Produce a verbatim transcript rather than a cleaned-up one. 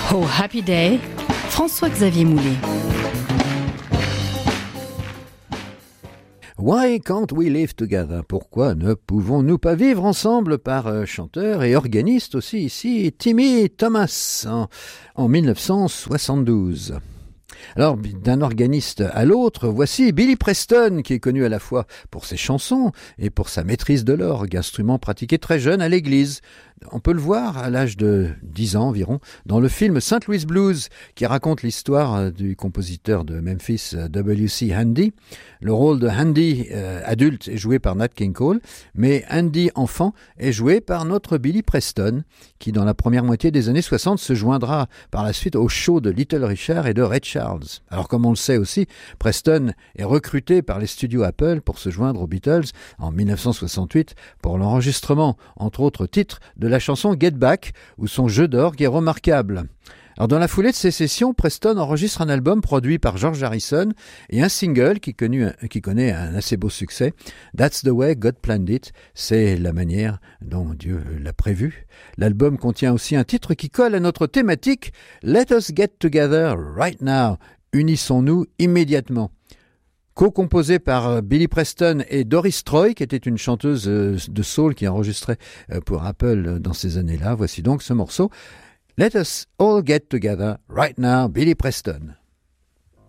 Oh Happy Day, François-Xavier Moulet. Why can't we live together? Pourquoi ne pouvons-nous pas vivre ensemble? Par euh, chanteur et organiste aussi ici, Timmy Thomas, en, en dix-neuf cent soixante-douze. Alors, d'un organiste à l'autre, voici Billy Preston, qui est connu à la fois pour ses chansons et pour sa maîtrise de l'orgue, instrument pratiqué très jeune à l'église. On peut le voir à l'âge de dix ans environ dans le film Saint Louis Blues qui raconte l'histoire du compositeur de Memphis W C Handy. Le rôle de Handy euh, adulte est joué par Nat King Cole, mais Handy enfant est joué par notre Billy Preston qui dans la première moitié des années soixante se joindra par la suite au show de Little Richard et de Ray Charles. Alors comme on le sait aussi, Preston est recruté par les studios Apple pour se joindre aux Beatles en dix-neuf cent soixante-huit pour l'enregistrement, entre autres titres, de la chanson Get Back, où son jeu d'orgue est remarquable. Alors dans la foulée de ces sessions, Preston enregistre un album produit par George Harrison et un single qui, connu, qui connaît un assez beau succès. That's the way God planned it. C'est la manière dont Dieu l'a prévu. L'album contient aussi un titre qui colle à notre thématique Let us get together right now. Unissons-nous immédiatement. Co-composé par Billy Preston et Doris Troy, qui était une chanteuse de soul qui enregistrait pour Apple dans ces années-là. Voici donc ce morceau. Let us all get together right now, Billy Preston.